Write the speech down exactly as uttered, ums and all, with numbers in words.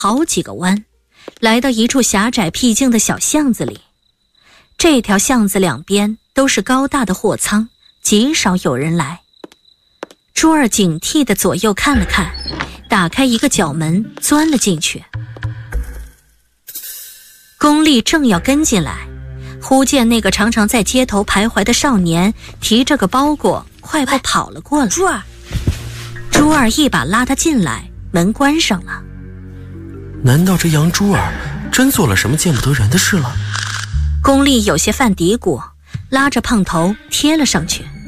好几个弯，来到一处狭窄僻静的小巷子里。这条巷子两边都是高大的货仓，极少有人来。珠儿警惕地左右看了看，打开一个角门，钻了进去。龚丽正要跟进来，忽见那个常常在街头徘徊的少年提着个包裹快步跑了过来。 珠儿， 珠儿一把拉他进来，门关上了。 难道这杨珠儿真做了什么见不得人的事了？ 龚丽有些犯嘀咕，拉着胖头贴了上去。